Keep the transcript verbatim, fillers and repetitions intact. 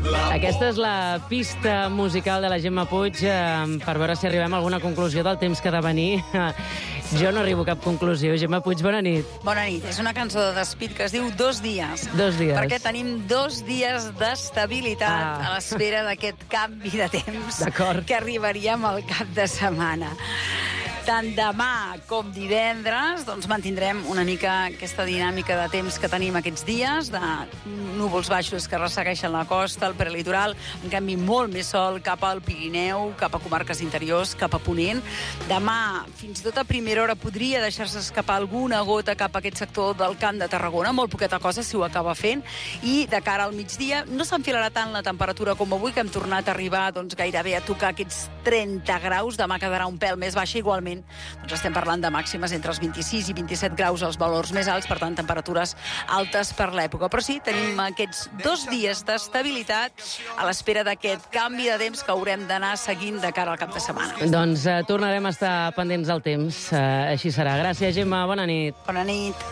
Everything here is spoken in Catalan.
Aquesta és la pista musical de la Gemma Puig eh, per veure si arribem a alguna conclusió del temps que ha de venir. Jo no arribo a cap conclusió. Gemma Puig, bona nit. Bona nit. És una cançó de Despit que es diu Dos dies. Dos dies. Perquè tenim dos dies d'estabilitat Ah. a l'espera d'aquest canvi de temps D'acord. que arribaríem al cap de setmana. Tant demà com divendres doncs mantindrem una mica aquesta dinàmica de temps que tenim aquests dies, de núvols baixos que ressegueixen la costa, el prelitoral, en canvi molt més sol cap al Pirineu, cap a comarques interiors, cap a Ponent. Demà, fins i tot a primera hora, podria deixar-se escapar alguna gota cap a aquest sector del Camp de Tarragona, molt poqueta cosa si ho acaba fent, i de cara al migdia no s'enfilarà tant la temperatura com avui, que hem tornat a arribar doncs, gairebé a tocar aquests trenta graus, demà quedarà un pèl més baixa, igualment doncs estem parlant de màximes entre els vint-i-sis i vint-i-set graus, els valors més alts, per tant, temperatures altes per l'època. Però sí, tenim aquests dos dies d'estabilitat a l'espera d'aquest canvi de temps que haurem d'anar seguint de cara al cap de setmana. Doncs eh, tornarem a estar pendents del temps. Eh, així serà. Gràcies, Gemma. Bona nit. Bona nit.